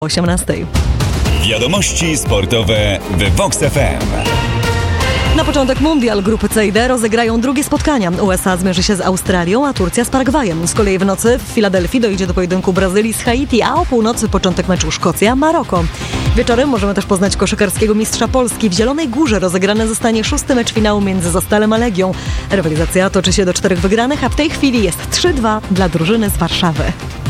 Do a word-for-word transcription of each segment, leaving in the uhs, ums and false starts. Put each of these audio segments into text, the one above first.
osiemnastej. Wiadomości sportowe w Vox F M. Na początek mundial grupy C i D rozegrają drugie spotkania. U S A zmierzy się z Australią, a Turcja z Paragwajem. Z kolei w nocy w Filadelfii dojdzie do pojedynku Brazylii z Haiti, a o północy początek meczu Szkocja-Maroko. Wieczorem możemy też poznać koszykarskiego mistrza Polski. W Zielonej Górze rozegrany zostanie szósty mecz finału między Zastalem a Legią. Rywalizacja toczy się do czterech wygranych, a w tej chwili jest trzy dwa dla drużyny z Warszawy.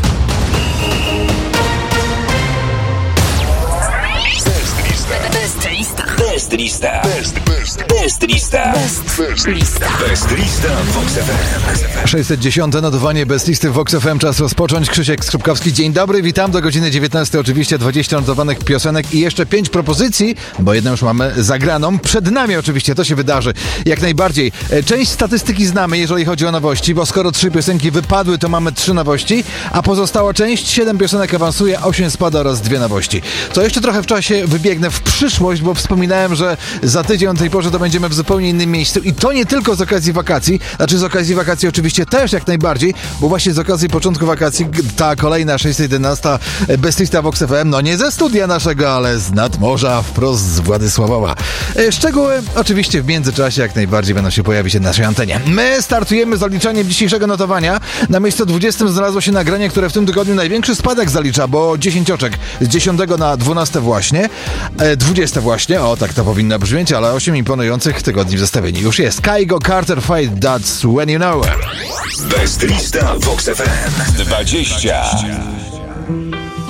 Best lista. Best lista. Best, best. Best lista. Best, best lista. Best lista Vox F M. sześćset dziesiąte notowanie Best listy Vox F M. Czas rozpocząć. Krzysiek Skrupkowski. Dzień dobry, witam do godziny dziewiętnastej. Oczywiście dwadzieścia notowanych piosenek i jeszcze pięć propozycji, bo jedną już mamy zagraną. Przed nami oczywiście to się wydarzy. Jak najbardziej. Część statystyki znamy, jeżeli chodzi o nowości, bo skoro trzy piosenki wypadły, to mamy trzy nowości, a pozostała część, siedem piosenek awansuje, osiem spada oraz dwie nowości. To jeszcze trochę w czasie wybiegnę w przyszłość, bo wspominałem, że za tydzień o tej porze to będziemy w zupełnie innym miejscu i to nie tylko z okazji wakacji, znaczy z okazji wakacji oczywiście też jak najbardziej, bo właśnie z okazji początku wakacji ta kolejna sześćset jedenaście Best lista Vox F M, no nie ze studia naszego, ale z nadmorza, wprost z Władysławowa. Szczegóły oczywiście w międzyczasie jak najbardziej będą się pojawić na naszej antenie. My startujemy z zaliczaniem dzisiejszego notowania. Na miejscu dwudziestym znalazło się nagranie, które w tym tygodniu największy spadek zalicza, bo dziesięć oczek z dziesiątego na dwunaste właśnie. dwudzieste właśnie, o tak to powinno brzmieć, ale osiem imponujących tygodni w zestawieniu już jest. Kygo Carter Fight, That's When You Know. Best lista Vox F M. dwadzieścia.